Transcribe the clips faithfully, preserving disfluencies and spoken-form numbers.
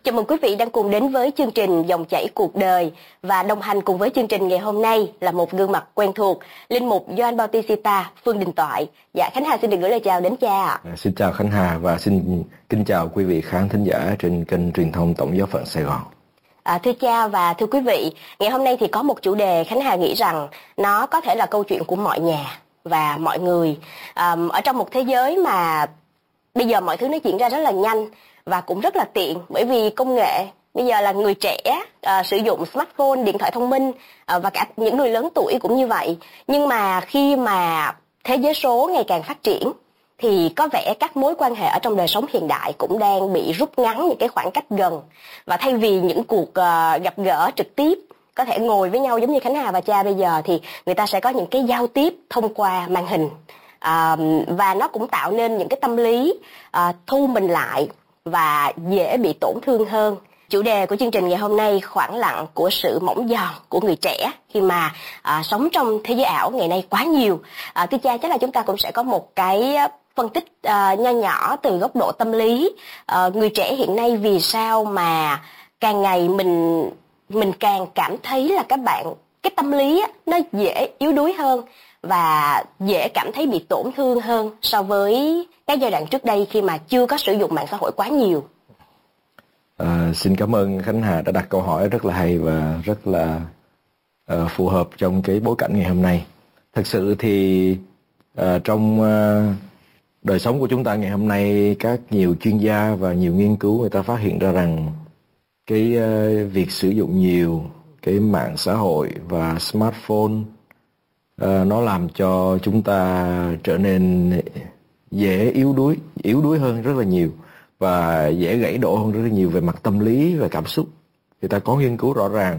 Chào mừng quý vị đang cùng đến với chương trình Dòng chảy cuộc đời, và đồng hành cùng với chương trình ngày hôm nay là một gương mặt quen thuộc, linh mục Gioan Bautista, Phương Đình Toại. Dạ, Khánh Hà xin được gửi lời chào đến cha ạ. À, xin chào Khánh Hà và xin kính chào quý vị khán thính giả trên kênh truyền thông Tổng giáo phận Sài Gòn. À, thưa cha và thưa quý vị, ngày hôm nay thì có một chủ đề Khánh Hà nghĩ rằng nó có thể là câu chuyện của mọi nhà và mọi người. À, ở trong một thế giới mà bây giờ mọi thứ nó diễn ra rất là nhanh và cũng rất là tiện, bởi vì công nghệ bây giờ là người trẻ à, sử dụng smartphone, điện thoại thông minh à, và cả những người lớn tuổi cũng như vậy. Nhưng mà khi mà thế giới số ngày càng phát triển thì có vẻ các mối quan hệ ở trong đời sống hiện đại cũng đang bị rút ngắn những cái khoảng cách gần. Và thay vì những cuộc uh, gặp gỡ trực tiếp, có thể ngồi với nhau giống như Khánh Hà và cha bây giờ, thì người ta sẽ có những cái giao tiếp thông qua màn hình. Uh, và nó cũng tạo nên những cái tâm lý uh, thu mình lại và dễ bị tổn thương hơn. Chủ đề của chương trình ngày hôm nay khoảng lặng của sự mỏng giòn của người trẻ khi mà à, sống trong thế giới ảo ngày nay quá nhiều. À, thưa cha, chắc là chúng ta cũng sẽ có một cái phân tích à, nho nhỏ từ góc độ tâm lý. À, người trẻ hiện nay vì sao mà càng ngày mình mình càng cảm thấy là các bạn cái tâm lý á, nó dễ yếu đuối hơn và dễ cảm thấy bị tổn thương hơn so với cái giai đoạn trước đây khi mà chưa có sử dụng mạng xã hội quá nhiều. À, xin cảm ơn Khánh Hà đã đặt câu hỏi rất là hay và rất là uh, phù hợp trong cái bối cảnh ngày hôm nay. Thực sự thì uh, trong uh, đời sống của chúng ta ngày hôm nay, các nhiều chuyên gia và nhiều nghiên cứu người ta phát hiện ra rằng cái uh, việc sử dụng nhiều cái mạng xã hội và smartphone uh, nó làm cho chúng ta trở nên dễ yếu đuối, yếu đuối hơn rất là nhiều, và dễ gãy đổ hơn rất là nhiều về mặt tâm lý và cảm xúc. Người ta có nghiên cứu rõ ràng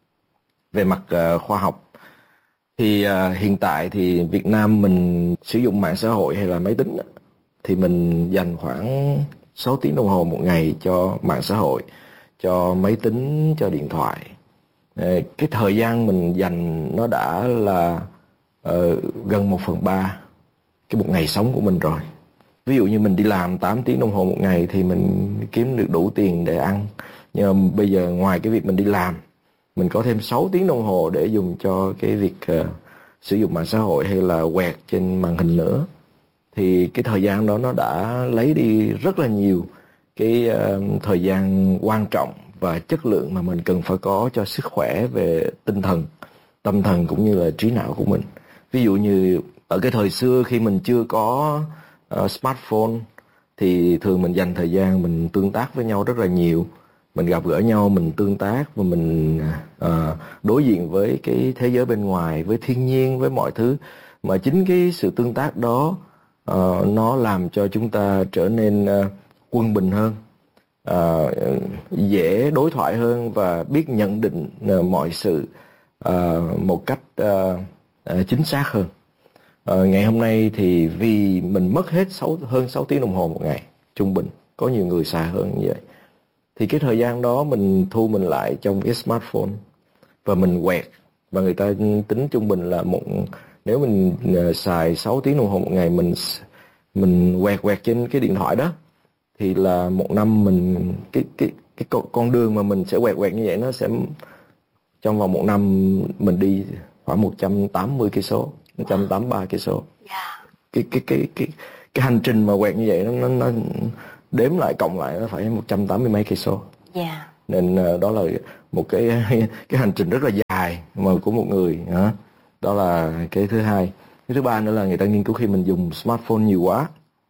về mặt uh, khoa học. Thì uh, hiện tại thì Việt Nam mình sử dụng mạng xã hội hay là máy tính thì mình dành khoảng sáu tiếng đồng hồ một ngày cho mạng xã hội, cho máy tính, cho điện thoại. Uh, cái thời gian mình dành nó đã là uh, gần một phần ba cái một ngày sống của mình rồi. Ví dụ như mình đi làm tám tiếng đồng hồ một ngày thì mình kiếm được đủ tiền để ăn. Nhưng mà bây giờ ngoài cái việc mình đi làm, mình có thêm sáu tiếng đồng hồ để dùng cho cái việc uh, sử dụng mạng xã hội hay là quẹt trên màn hình nữa. Thì cái thời gian đó nó đã lấy đi rất là nhiều cái uh, thời gian quan trọng và chất lượng mà mình cần phải có cho sức khỏe về tinh thần, tâm thần cũng như là trí não của mình. Ví dụ như ở cái thời xưa khi mình chưa có Uh, smartphone thì thường mình dành thời gian mình tương tác với nhau rất là nhiều, mình gặp gỡ nhau, mình tương tác và mình uh, đối diện với cái thế giới bên ngoài, với thiên nhiên, với mọi thứ. Mà chính cái sự tương tác đó uh, nó làm cho chúng ta trở nên uh, quân bình hơn, uh, dễ đối thoại hơn và biết nhận định uh, mọi sự uh, một cách uh, uh, chính xác hơn. Ờ, ngày hôm nay thì vì mình mất hết sáu, hơn sáu tiếng đồng hồ một ngày trung bình, có nhiều người xài hơn như vậy, thì cái thời gian đó mình thu mình lại trong cái smartphone và mình quẹt, và người ta tính trung bình là một, nếu mình uh, xài sáu tiếng đồng hồ một ngày, mình mình quẹt quẹt trên cái điện thoại đó thì là một năm mình cái cái cái con, con đường mà mình sẽ quẹt quẹt như vậy nó sẽ trong vòng một năm mình đi khoảng một trăm tám mươi cây số, một trăm tám mươi ba cây số. Cái cái cái cái cái hành trình mà quẹt như vậy nó nó, nó đếm lại cộng lại nó phải một trăm tám mươi mấy cây số. Yeah. Nên uh, đó là một cái cái hành trình rất là dài mà của một người. Đó. Đó là cái thứ hai. Cái thứ ba nữa là người ta nghiên cứu khi mình dùng smartphone nhiều quá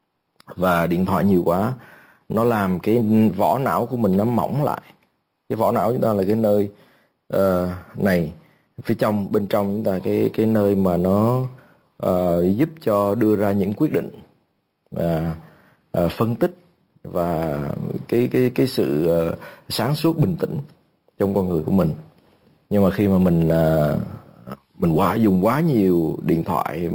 và điện thoại nhiều quá, nó làm cái vỏ não của mình nó mỏng lại. Cái vỏ não chúng ta là cái nơi uh, này, phía trong, bên trong chúng ta, cái cái nơi mà nó uh, giúp cho đưa ra những quyết định, uh, uh, phân tích và cái cái cái sự uh, sáng suốt, bình tĩnh trong con người của mình. Nhưng mà khi mà mình uh, mình quá dùng quá nhiều điện thoại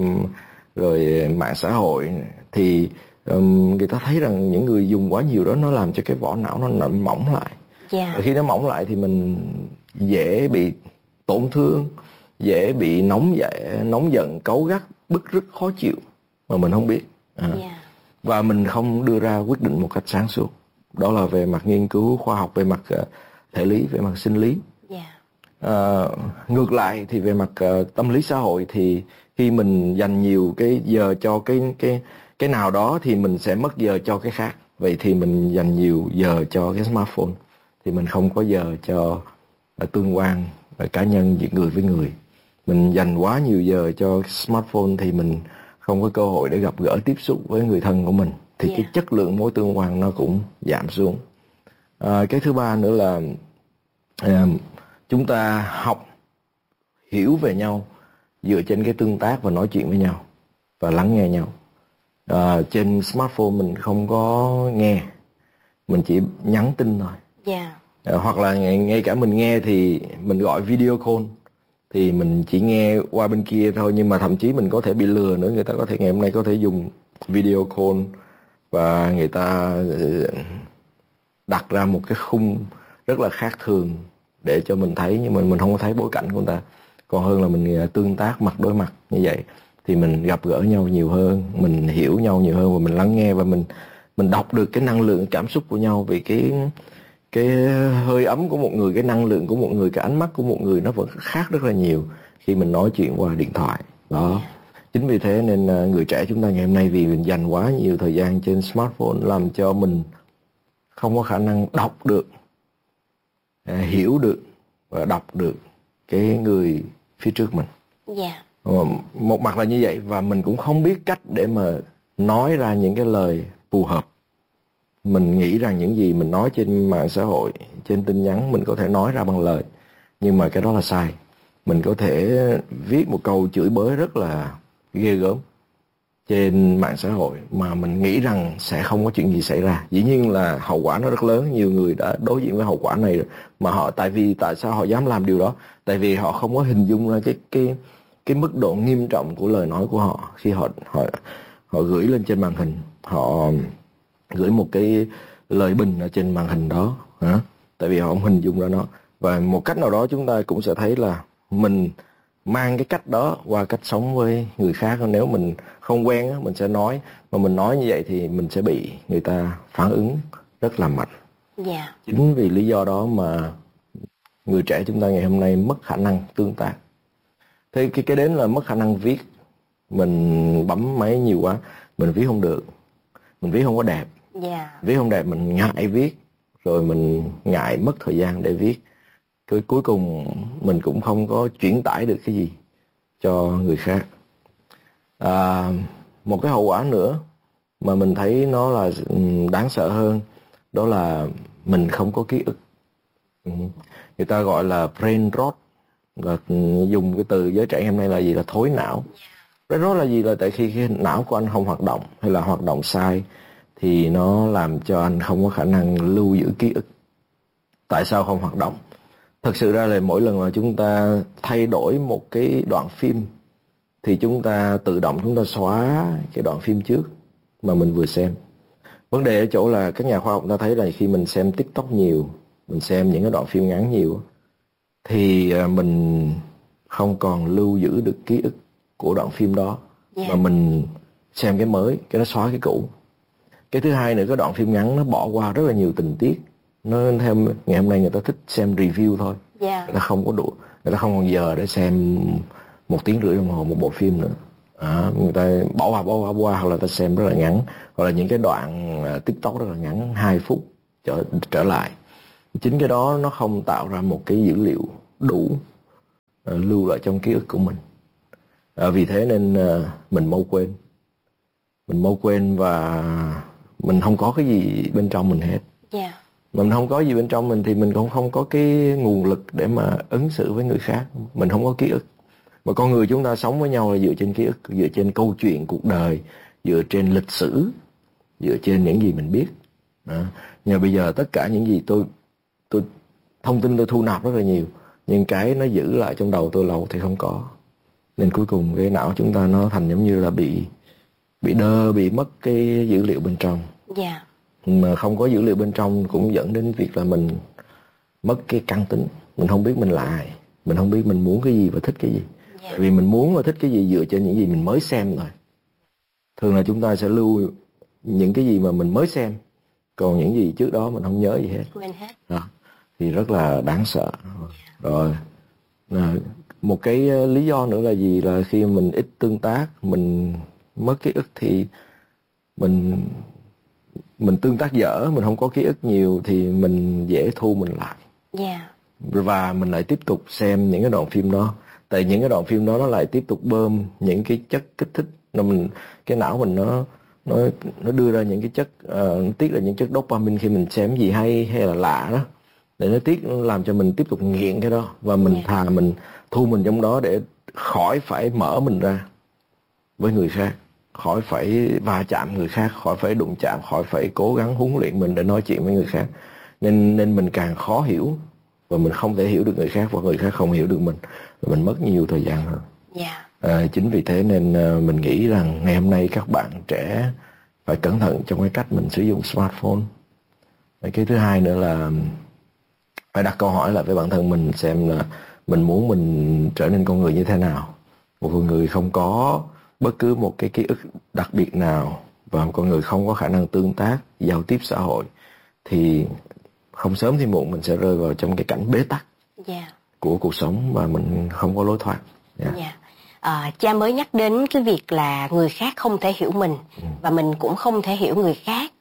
rồi mạng xã hội thì um, người ta thấy rằng những người dùng quá nhiều đó nó làm cho cái vỏ não nó nặng mỏng lại. Yeah. Và khi nó mỏng lại thì mình dễ bị tổn thương, dễ bị nóng giận, nóng giận, cáu gắt, bứt rứt, khó chịu mà mình không biết. À. Yeah. Và mình không đưa ra quyết định một cách sáng suốt. đó là về mặt nghiên cứu khoa học, về mặt uh, thể lý, về mặt sinh lý. Yeah. Uh, ngược lại thì về mặt uh, tâm lý xã hội thì khi mình dành nhiều cái giờ cho cái cái cái nào đó thì mình sẽ mất giờ cho cái khác. Vậy thì mình dành nhiều giờ cho cái smartphone thì mình không có giờ cho uh, tương quan uh, cá nhân giữa người với người. Mình dành quá nhiều giờ cho smartphone thì mình không có cơ hội để gặp gỡ tiếp xúc với người thân của mình, thì yeah. cái chất lượng mối tương quan nó cũng giảm xuống. À, cái thứ ba nữa là à, chúng ta học hiểu về nhau dựa trên cái tương tác và nói chuyện với nhau và lắng nghe nhau. À, trên smartphone mình không có nghe, mình chỉ nhắn tin thôi. Yeah. À, hoặc là ngay cả mình nghe thì mình gọi video call thì mình chỉ nghe qua bên kia thôi, nhưng mà thậm chí mình có thể bị lừa nữa. Người ta có thể ngày hôm nay có thể dùng video call và người ta đặt ra một cái khung rất là khác thường để cho mình thấy, nhưng mà mình không có thấy bối cảnh của người ta. Còn hơn là mình tương tác mặt đối mặt như vậy thì mình gặp gỡ nhau nhiều hơn, mình hiểu nhau nhiều hơn và mình lắng nghe và mình mình đọc được cái năng lượng cảm xúc của nhau. Vì cái cái hơi ấm của một người, cái năng lượng của một người, cái ánh mắt của một người nó vẫn khác rất là nhiều khi mình nói chuyện qua điện thoại đó. Chính vì thế nên người trẻ chúng ta ngày hôm nay vì mình dành quá nhiều thời gian trên smartphone làm cho mình không có khả năng đọc được, hiểu được và đọc được cái người phía trước mình. Yeah. Một mặt là như vậy, và mình cũng không biết cách để mà nói ra những cái lời phù hợp. Mình nghĩ rằng những gì mình nói trên mạng xã hội, trên tin nhắn mình có thể nói ra bằng lời, nhưng mà cái đó là sai. Mình có thể viết một câu chửi bới rất là ghê gớm trên mạng xã hội mà mình nghĩ rằng sẽ không có chuyện gì xảy ra. Dĩ nhiên là hậu quả nó rất lớn, nhiều người đã đối diện với hậu quả này rồi. Mà họ, tại vì tại sao họ dám làm điều đó? Tại vì họ không có hình dung ra cái cái cái mức độ nghiêm trọng của lời nói của họ khi họ họ họ gửi lên trên màn hình, họ gửi một cái lời bình ở trên màn hình đó, hả? Tại vì họ không hình dung ra nó. Và một cách nào đó chúng ta cũng sẽ thấy là mình mang cái cách đó qua cách sống với người khác. Nếu mình không quen mình sẽ nói, mà mình nói như vậy thì mình sẽ bị người ta phản ứng rất là mạnh. Yeah. Chính vì lý do đó mà người trẻ chúng ta ngày hôm nay mất khả năng tương tác. Thế cái cái đến là mất khả năng viết. Mình bấm máy nhiều quá, mình viết không được, mình viết không có đẹp. Yeah. Viết không đẹp mình ngại viết, rồi mình ngại mất thời gian để viết. Cuối, cuối cùng mình cũng không có chuyển tải được cái gì cho người khác. À, một cái hậu quả nữa mà mình thấy nó là đáng sợ hơn, đó là mình không có ký ức. Người ta gọi là brain rot, và dùng cái từ giới trẻ hôm nay là gì, là thối não. Brain rot là gì? Là tại khi cái não của anh không hoạt động hay là hoạt động sai thì nó làm cho anh không có khả năng lưu giữ ký ức. Tại sao không hoạt động? Thật sự ra là mỗi lần mà chúng ta thay đổi một cái đoạn phim thì chúng ta tự động chúng ta xóa cái đoạn phim trước mà mình vừa xem. Vấn đề ở chỗ là các nhà khoa học ta thấy là khi mình xem TikTok nhiều, mình xem những cái đoạn phim ngắn nhiều thì mình không còn lưu giữ được ký ức của đoạn phim đó. Yeah. Mà mình xem cái mới, cái nó xóa cái cũ. Cái thứ hai nữa, cái đoạn phim ngắn nó bỏ qua rất là nhiều tình tiết. Nó theo ngày hôm nay người ta thích xem review thôi. Yeah. Người ta không có đủ, người ta không còn giờ để xem một tiếng rưỡi đồng hồ một bộ phim nữa. À, người ta bỏ qua bỏ qua bỏ qua, hoặc là ta xem rất là ngắn, hoặc là những cái đoạn uh, TikTok rất là ngắn, hai phút trở trở lại. Chính cái đó nó không tạo ra một cái dữ liệu đủ uh, lưu lại trong ký ức của mình. À, vì thế nên uh, mình mau quên, mình mau quên và mình không có cái gì bên trong mình hết. Yeah. Mình không có gì bên trong mình thì mình cũng không có cái nguồn lực để mà ứng xử với người khác. Mình không có ký ức. Mà con người chúng ta sống với nhau là dựa trên ký ức, dựa trên câu chuyện cuộc đời, dựa trên lịch sử, dựa trên những gì mình biết. Đó. Nhưng mà bây giờ tất cả những gì tôi tôi thông tin tôi thu nạp rất là nhiều, nhưng cái nó giữ lại trong đầu tôi lâu thì không có. Nên cuối cùng cái não chúng ta nó thành giống như là bị bị đơ, bị mất cái dữ liệu bên trong. Yeah. Mà không có dữ liệu bên trong cũng dẫn đến việc là mình mất cái căn tính. Mình không biết mình là ai, mình không biết mình muốn cái gì và thích cái gì. Yeah. Vì mình muốn và thích cái gì dựa trên những gì mình mới xem rồi. Thường là chúng ta sẽ lưu những cái gì mà mình mới xem, còn những gì trước đó mình không nhớ gì hết. Quên hết. Đó. Thì rất là đáng sợ. Rồi à, một cái lý do nữa là gì, là khi mình ít tương tác, mình mất ký ức thì mình mình tương tác dở, mình không có ký ức nhiều thì mình dễ thu mình lại. Yeah. Và mình lại tiếp tục xem những cái đoạn phim đó, tại những cái đoạn phim đó nó lại tiếp tục bơm những cái chất kích thích, nó mình cái não mình nó nó nó đưa ra những cái chất uh, tiết ra những chất dopamine khi mình xem gì hay hay là lạ đó, để nó tiết nó làm cho mình tiếp tục nghiện cái đó, và mình yeah. thà mình thu mình trong đó để khỏi phải mở mình ra với người khác, khỏi phải va chạm người khác, khỏi phải đụng chạm, khỏi phải cố gắng huấn luyện mình để nói chuyện với người khác. Nên nên mình càng khó hiểu và mình không thể hiểu được người khác, và người khác không hiểu được mình, và mình mất nhiều thời gian hơn. Yeah. À, chính vì thế nên uh, mình nghĩ rằng ngày hôm nay các bạn trẻ phải cẩn thận trong cái cách mình sử dụng smartphone. Cái thứ hai nữa là phải đặt câu hỏi lại với bản thân mình, xem là mình muốn mình trở nên con người như thế nào. Một con người không có bất cứ một cái ký ức đặc biệt nào, và một con người không có khả năng tương tác, giao tiếp xã hội, thì không sớm thì muộn mình sẽ rơi vào trong cái cảnh bế tắc yeah. của cuộc sống, và mình không có lối thoát. Yeah. Yeah. À, cha mới nhắc đến cái việc là người khác không thể hiểu mình, ừ. và mình cũng không thể hiểu người khác,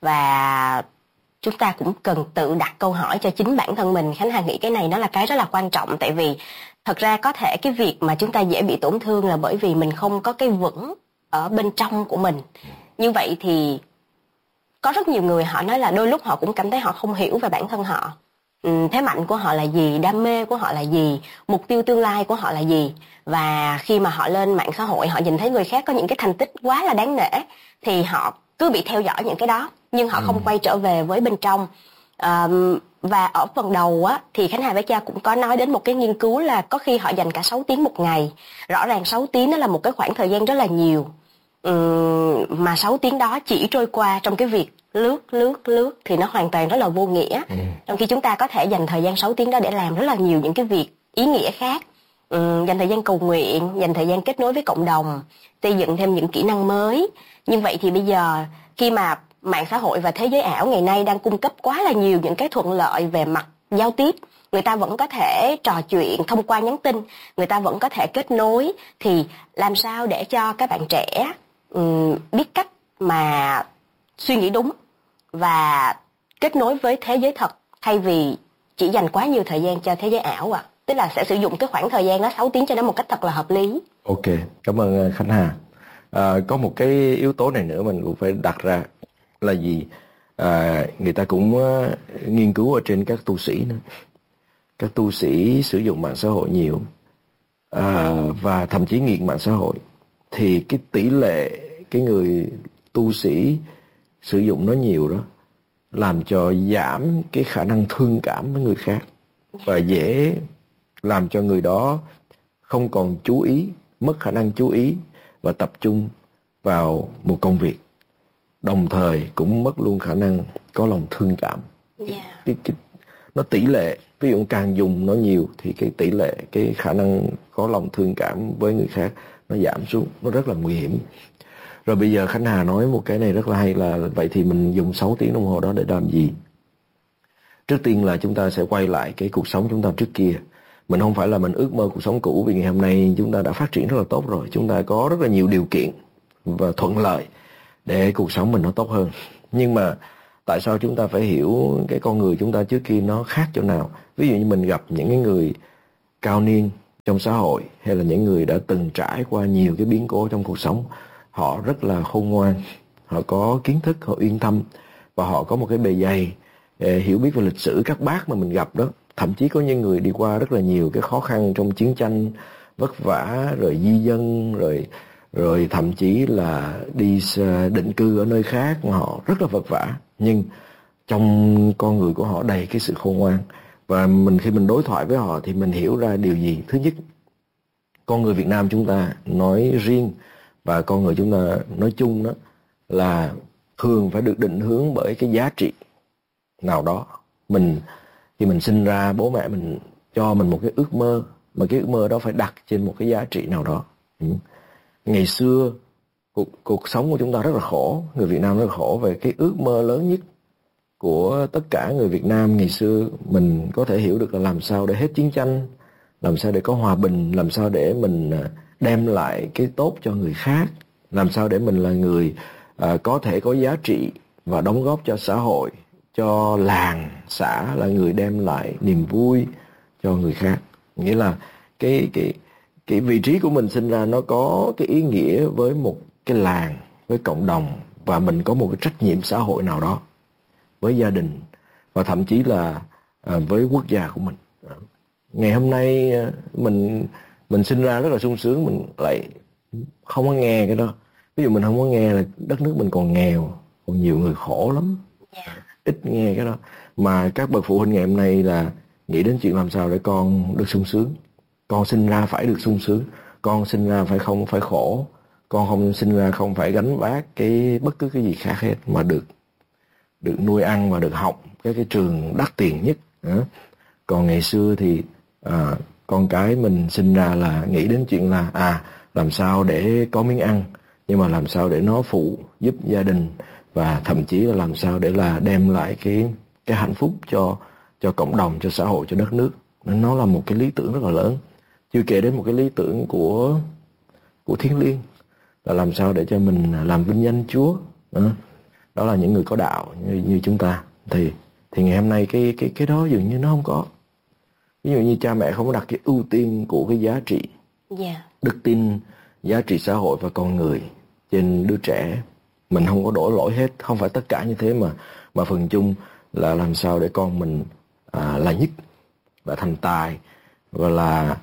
và chúng ta cũng cần tự đặt câu hỏi cho chính bản thân mình. Khánh Hà nghĩ cái này nó là cái rất là quan trọng, tại vì thật ra có thể cái việc mà chúng ta dễ bị tổn thương là bởi vì mình không có cái vững ở bên trong của mình. Như vậy thì có rất nhiều người họ nói là đôi lúc họ cũng cảm thấy họ không hiểu về bản thân họ. Ừ, thế mạnh của họ là gì, đam mê của họ là gì, mục tiêu tương lai của họ là gì. Và khi mà họ lên mạng xã hội, họ nhìn thấy người khác có những cái thành tích quá là đáng nể, thì họ cứ bị theo dõi những cái đó, nhưng họ ừ. không quay trở về với bên trong. À, và ở phần đầu á, thì Khánh Hà với cha cũng có nói đến một cái nghiên cứu là có khi họ dành cả sáu tiếng một ngày. Rõ ràng sáu tiếng đó là một cái khoảng thời gian rất là nhiều. Uhm, mà sáu tiếng đó chỉ trôi qua trong cái việc lướt lướt lướt thì nó hoàn toàn rất là vô nghĩa. ừ. Trong khi chúng ta có thể dành thời gian sáu tiếng đó để làm rất là nhiều những cái việc ý nghĩa khác. uhm, Dành thời gian cầu nguyện, dành thời gian kết nối với cộng đồng, xây dựng thêm những kỹ năng mới. Như vậy thì bây giờ khi mà mạng xã hội và thế giới ảo ngày nay đang cung cấp quá là nhiều những cái thuận lợi về mặt giao tiếp, người ta vẫn có thể trò chuyện thông qua nhắn tin, người ta vẫn có thể kết nối, thì làm sao để cho các bạn trẻ um, biết cách mà suy nghĩ đúng và kết nối với thế giới thật, thay vì chỉ dành quá nhiều thời gian cho thế giới ảo ạ. À. Tức là sẽ sử dụng cái khoảng thời gian đó sáu tiếng cho nó một cách thật là hợp lý. Ok, cảm ơn Khánh Hà. À, có một cái yếu tố này nữa mình cũng phải đặt ra là gì? À, người ta cũng uh, nghiên cứu ở trên các tu sĩ nữa. Các tu sĩ sử dụng mạng xã hội nhiều, à, và thậm chí nghiện mạng xã hội, thì cái tỷ lệ cái người tu sĩ sử dụng nó nhiều đó làm cho giảm cái khả năng thương cảm với người khác, và dễ làm cho người đó không còn chú ý, mất khả năng chú ý và tập trung vào một công việc, đồng thời cũng mất luôn khả năng có lòng thương cảm. Yeah. Cái, cái, nó tỷ lệ, ví dụ càng dùng nó nhiều thì cái tỷ lệ, cái khả năng có lòng thương cảm với người khác nó giảm xuống, nó rất là nguy hiểm. Rồi bây giờ Khánh Hà nói một cái này rất là hay, là vậy thì mình dùng sáu tiếng đồng hồ đó để làm gì? Trước tiên là chúng ta sẽ quay lại cái cuộc sống chúng ta trước kia. Mình không phải là mình ước mơ cuộc sống cũ, vì ngày hôm nay chúng ta đã phát triển rất là tốt rồi, chúng ta có rất là nhiều điều kiện và thuận lợi để cuộc sống mình nó tốt hơn. Nhưng mà tại sao chúng ta phải hiểu cái con người chúng ta trước kia nó khác chỗ nào? Ví dụ như mình gặp những cái người cao niên trong xã hội, hay là những người đã từng trải qua nhiều cái biến cố trong cuộc sống, họ rất là khôn ngoan, họ có kiến thức, họ uyên thâm, và họ có một cái bề dày hiểu biết về lịch sử. Các bác mà mình gặp đó, thậm chí có những người đi qua rất là nhiều cái khó khăn trong chiến tranh, vất vả, rồi di dân, rồi rồi thậm chí là đi định cư ở nơi khác, mà họ rất là vất vả, nhưng trong con người của họ đầy cái sự khôn ngoan. Và mình khi mình đối thoại với họ thì mình hiểu ra điều gì? Thứ nhất, con người Việt Nam chúng ta nói riêng và con người chúng ta nói chung đó là thường phải được định hướng bởi cái giá trị nào đó. Mình khi mình sinh ra, bố mẹ mình cho mình một cái ước mơ, mà cái ước mơ đó phải đặt trên một cái giá trị nào đó. Ừ. Ngày xưa cuộc, cuộc sống của chúng ta rất là khổ, người Việt Nam rất là khổ về cái ước mơ lớn nhất của tất cả người Việt Nam ngày xưa, mình có thể hiểu được là làm sao để hết chiến tranh, làm sao để có hòa bình, làm sao để mình đem lại cái tốt cho người khác, làm sao để mình là người à, có thể có giá trị và đóng góp cho xã hội, cho làng, xã, là người đem lại niềm vui cho người khác. Nghĩa là cái cái cái vị trí của mình sinh ra nó có cái ý nghĩa với một cái làng, với cộng đồng, và mình có một cái trách nhiệm xã hội nào đó với gia đình và thậm chí là à, với quốc gia của mình. Ngày hôm nay mình mình sinh ra rất là sung sướng, mình lại không có nghe cái đó. Ví dụ mình không có nghe là đất nước mình còn nghèo, còn nhiều người khổ lắm, ít nghe cái đó. Mà các bậc phụ huynh ngày hôm nay là nghĩ đến chuyện làm sao để con được sung sướng. Con sinh ra phải được sung sướng, con sinh ra phải không phải khổ, con không sinh ra không phải gánh vác cái bất cứ cái gì khác hết, mà được được nuôi ăn và được học cái cái trường đắt tiền nhất. Còn ngày xưa thì à, con cái mình sinh ra là nghĩ đến chuyện là à làm sao để có miếng ăn, nhưng mà làm sao để nó phụ giúp gia đình, và thậm chí là làm sao để là đem lại cái cái hạnh phúc cho cho cộng đồng, cho xã hội, cho đất nước. Nên nó là một cái lý tưởng rất là lớn. Chưa kể đến một cái lý tưởng của của thiêng liêng là làm sao để cho mình làm vinh danh Chúa. Đó, đó là những người có đạo như, như chúng ta. Thì thì ngày hôm nay cái cái cái đó dường như nó không có. Ví dụ như cha mẹ không có đặt cái ưu tiên của cái giá trị, yeah. đức tin, giá trị xã hội và con người trên đứa trẻ. Mình không có đổ lỗi hết, không phải tất cả như thế, mà mà phần chung là làm sao để con mình à, là nhất, là thành tài và là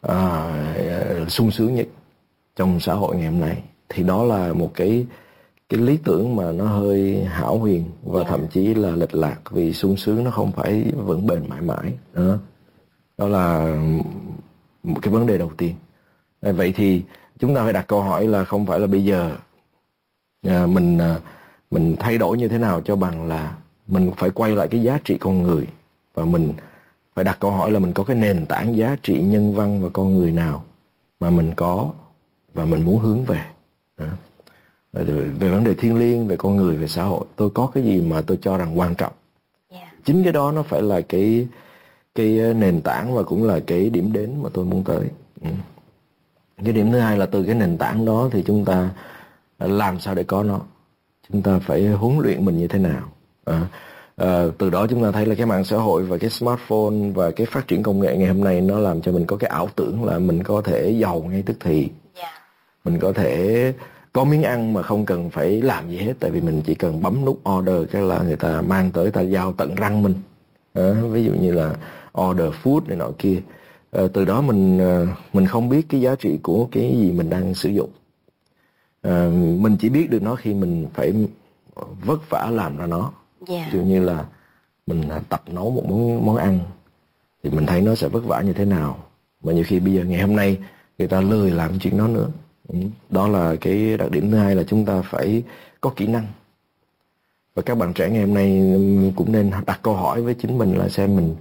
à, sung sướng nhất trong xã hội ngày hôm nay. Thì đó là một cái cái lý tưởng mà nó hơi hão huyền và yeah. thậm chí là lệch lạc, vì sung sướng nó không phải vững bền mãi mãi. Đó, đó là một cái vấn đề đầu tiên. Vậy thì chúng ta phải đặt câu hỏi là không phải là bây giờ à, mình à, mình thay đổi như thế nào cho bằng là mình phải quay lại cái giá trị con người, và mình phải đặt câu hỏi là mình có cái nền tảng giá trị nhân văn và con người nào mà mình có và mình muốn hướng về. Đó. Về, về vấn đề thiêng liêng, về con người, về xã hội, tôi có cái gì mà tôi cho rằng quan trọng. Yeah. Chính cái đó nó phải là cái cái nền tảng và cũng là cái điểm đến mà tôi muốn tới. Ừ. Cái điểm thứ hai là từ cái nền tảng đó thì chúng ta làm sao để có nó. Chúng ta phải huấn luyện mình như thế nào. À, à, từ đó chúng ta thấy là cái mạng xã hội và cái smartphone và cái phát triển công nghệ ngày hôm nay nó làm cho mình có cái ảo tưởng là mình có thể giàu ngay tức thì. Yeah. Mình có thể có miếng ăn mà không cần phải làm gì hết, tại vì mình chỉ cần bấm nút order cái là người ta mang tới, ta giao tận răng mình. À, ví dụ như là order food này nọ kia. À, từ đó mình mình không biết cái giá trị của cái gì mình đang sử dụng. À, mình chỉ biết được nó khi mình phải vất vả làm ra nó. Yeah. Ví dụ như là mình tập nấu một món món ăn thì mình thấy nó sẽ vất vả như thế nào, mà nhiều khi bây giờ ngày hôm nay người ta lười làm chuyện đó nữa. Đó là cái đặc điểm thứ hai, là chúng ta phải có kỹ năng. Và các bạn trẻ ngày hôm nay cũng nên đặt câu hỏi với chính mình là xem mình,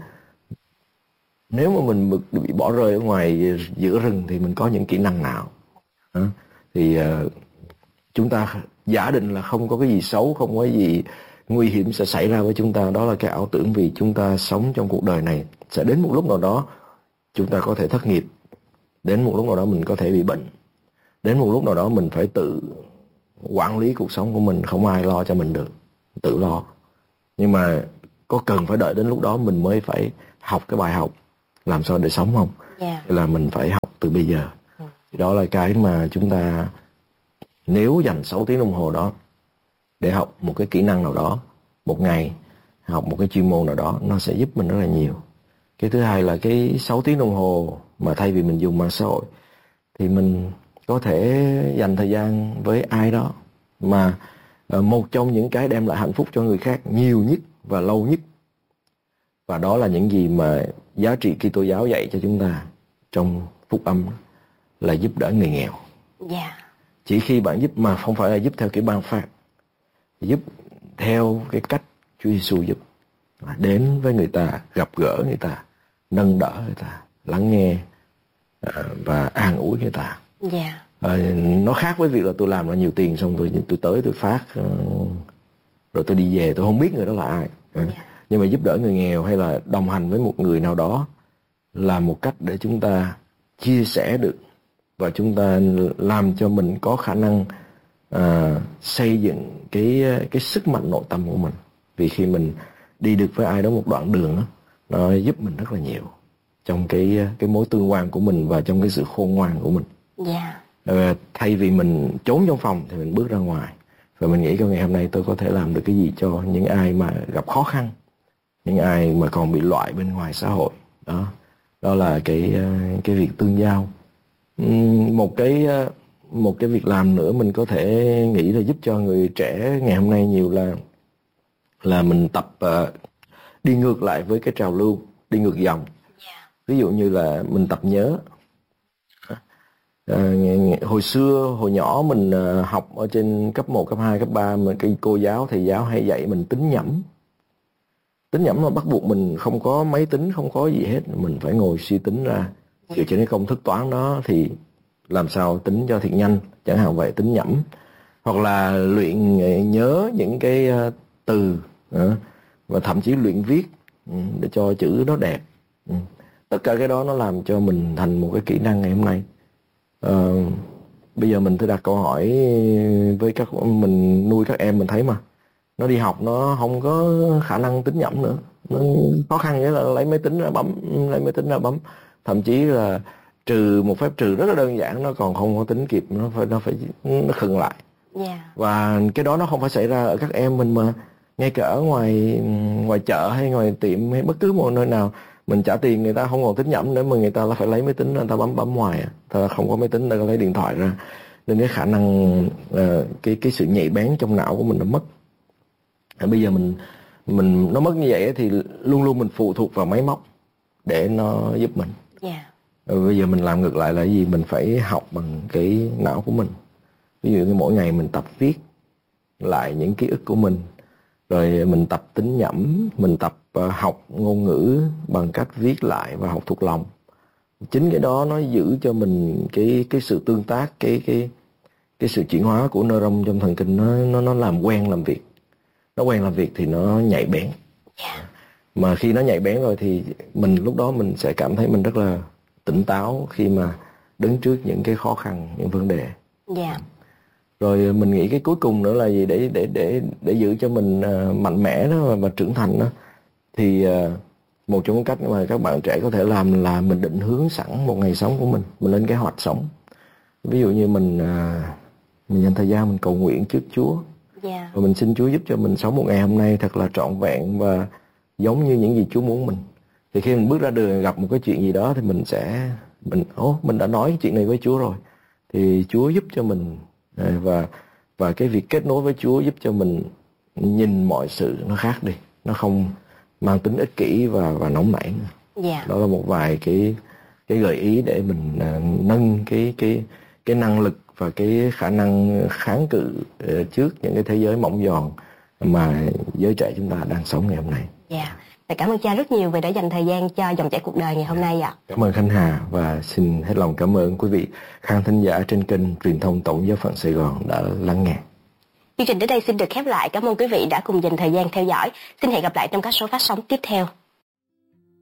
nếu mà mình bị bỏ rơi ở ngoài giữa rừng thì mình có những kỹ năng nào. Đó. Thì uh, chúng ta giả định là không có cái gì xấu, không có cái gì nguy hiểm sẽ xảy ra với chúng ta. Đó là cái ảo tưởng, vì chúng ta sống trong cuộc đời này sẽ đến một lúc nào đó chúng ta có thể thất nghiệp, đến một lúc nào đó mình có thể bị bệnh, đến một lúc nào đó mình phải tự quản lý cuộc sống của mình, không ai lo cho mình được, tự lo. Nhưng mà có cần phải đợi đến lúc đó mình mới phải học cái bài học làm sao để sống không? Yeah. Là mình phải học từ bây giờ. Ừ. Đó là cái mà chúng ta, nếu dành sáu tiếng đồng hồ đó để học một cái kỹ năng nào đó một ngày, học một cái chuyên môn nào đó, nó sẽ giúp mình rất là nhiều. Cái thứ hai là cái sáu tiếng đồng hồ mà thay vì mình dùng mạng xã hội thì mình có thể dành thời gian với ai đó mà một trong những cái đem lại hạnh phúc cho người khác nhiều nhất và lâu nhất. Và đó là những gì mà giá trị Kitô giáo dạy cho chúng ta trong phúc âm, là giúp đỡ người nghèo. Yeah. Chỉ khi bạn giúp mà không phải là giúp theo kiểu ban phát, giúp theo cái cách Chúa Giêsu giúp, đến với người ta, gặp gỡ người ta, nâng đỡ người ta, lắng nghe và an ủi người ta. Yeah. À, nó khác với việc là tôi làm ra nhiều tiền xong tôi tôi tới tôi phát rồi tôi đi về, tôi không biết người đó là ai. Yeah. Nhưng mà giúp đỡ người nghèo hay là đồng hành với một người nào đó là một cách để chúng ta chia sẻ được và chúng ta làm cho mình có khả năng à, xây dựng cái cái sức mạnh nội tâm của mình. Vì khi mình đi được với ai đó một đoạn đường đó, nó giúp mình rất là nhiều trong cái cái mối tương quan của mình và trong cái sự khôn ngoan của mình. Yeah. À, thay vì mình trốn trong phòng thì mình bước ra ngoài. Và mình nghĩ trong ngày hôm nay tôi có thể làm được cái gì cho những ai mà gặp khó khăn, những ai mà còn bị loại bên ngoài xã hội. Đó, đó là cái cái việc tương giao. Một cái một cái việc làm nữa mình có thể nghĩ là giúp cho người trẻ ngày hôm nay nhiều là là mình tập uh, đi ngược lại với cái trào lưu, đi ngược dòng. Ví dụ như là mình tập nhớ. À, hồi xưa, hồi nhỏ mình uh, học ở trên cấp một, cấp hai, cấp ba mà cái cô giáo, thầy giáo hay dạy mình tính nhẩm. Tính nhẩm là bắt buộc mình không có máy tính, không có gì hết, mình phải ngồi suy tính ra dựa trên cái công thức toán đó thì làm sao tính cho thiệt nhanh, chẳng hạn vậy, tính nhẩm. Hoặc là luyện nhớ những cái uh, từ uh, và thậm chí luyện viết uh, để cho chữ nó đẹp. Uh. Tất cả cái đó nó làm cho mình thành một cái kỹ năng ngày hôm nay. Uh, bây giờ mình thử đặt câu hỏi với các mình nuôi các em, mình thấy mà nó đi học nó không có khả năng tính nhẩm nữa, nó khó khăn nghĩa là lấy máy tính ra bấm, lấy máy tính ra bấm, thậm chí là trừ một phép trừ rất là đơn giản nó còn không có tính kịp, nó phải nó phải nó khựng lại. Yeah. Và cái đó nó không phải xảy ra ở các em mình mà ngay cả ở ngoài ngoài chợ hay ngoài tiệm hay bất cứ một nơi nào mình trả tiền người ta không còn tính nhẩm nữa mà người ta là phải lấy máy tính, người ta bấm bấm ngoài, ta không có máy tính, ta lấy điện thoại ra, nên cái khả năng uh, cái cái sự nhạy bén trong não của mình nó mất. À, bây giờ mình mình nó mất như vậy thì luôn luôn mình phụ thuộc vào máy móc để nó giúp mình. Yeah. Rồi bây giờ mình làm ngược lại là gì? Mình phải học bằng cái não của mình. Ví dụ như mỗi ngày mình tập viết lại những ký ức của mình, rồi mình tập tính nhẩm, mình tập uh, học ngôn ngữ bằng cách viết lại và học thuộc lòng. Chính cái đó nó giữ cho mình cái cái sự tương tác, cái cái cái sự chuyển hóa của neuron trong thần kinh, nó nó nó làm quen làm việc. Nó quen làm việc thì nó nhạy bén. Yeah. Mà khi nó nhạy bén rồi thì mình lúc đó mình sẽ cảm thấy mình rất là tỉnh táo khi mà đứng trước những cái khó khăn, những vấn đề. Yeah. Rồi mình nghĩ cái cuối cùng nữa là gì, để để để để giữ cho mình uh, mạnh mẽ đó và, và trưởng thành đó, thì uh, một trong những cách mà các bạn trẻ có thể làm là mình định hướng sẵn một ngày sống của mình, mình lên kế hoạch sống. Ví dụ như mình uh, mình dành thời gian mình cầu nguyện trước Chúa. Yeah. Và mình xin Chúa giúp cho mình sống một ngày hôm nay thật là trọn vẹn và giống như những gì Chúa muốn mình. Thì khi mình bước ra đường gặp một cái chuyện gì đó thì mình sẽ mình ố mình đã nói cái chuyện này với Chúa rồi, thì Chúa giúp cho mình, và và cái việc kết nối với Chúa giúp cho mình nhìn mọi sự nó khác đi, nó không mang tính ích kỷ và và nóng nảy nữa. Yeah. Đó là một vài cái cái gợi ý để mình uh, nâng cái cái cái năng lực và cái khả năng kháng cự uh, trước những cái thế giới mỏng giòn mà giới trẻ chúng ta đang sống ngày hôm nay. Yeah. Cảm ơn cha rất nhiều vì đã dành thời gian cho Dòng Chảy Cuộc Đời ngày hôm nay ạ. Cảm ơn Khánh Hà và xin hết lòng cảm ơn quý vị khán thính giả trên kênh truyền thông Tổng giáo phận Sài Gòn đã lắng nghe. Chương trình đến đây xin được khép lại. Cảm ơn quý vị đã cùng dành thời gian theo dõi. Xin hẹn gặp lại trong các số phát sóng tiếp theo.